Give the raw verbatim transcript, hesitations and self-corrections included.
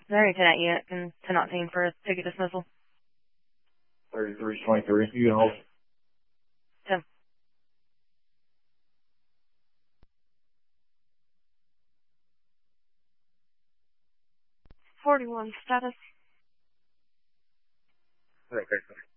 Missouri Cadet Unit can ten nineteen for a ticket dismissal. thirty-three twenty-three. You can hold. ten. forty-one status. Okay.